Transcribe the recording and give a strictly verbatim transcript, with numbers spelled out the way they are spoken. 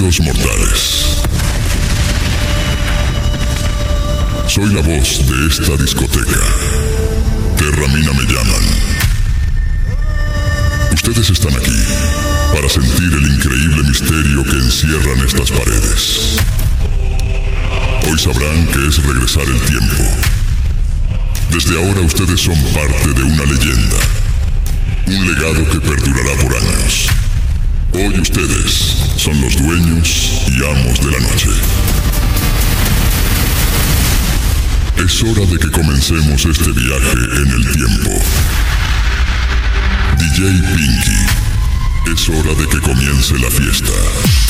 Queridos mortales, soy la voz de esta discoteca. Terramina me llaman. Ustedes están aquí para sentir el increíble misterio que encierran estas paredes. Hoy sabrán qué es regresar el tiempo. Desde ahora ustedes son parte de una leyenda, un legado que perdurará por años. Hoy ustedes son los dueños y amos de la noche. Es hora de que comencemos este viaje en el tiempo. D J Pinky, es hora de que comience la fiesta.